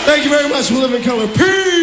Thank you very much for Living Color. Peace!